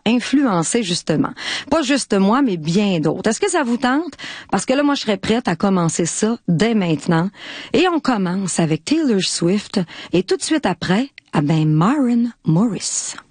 influencer justement. Pas juste moi, mais bien d'autres. Est-ce que ça vous tente? Parce que là, moi, je serais prête à commencer ça dès maintenant. Et on commence avec Taylor Swift et tout de suite après, Maren Morris.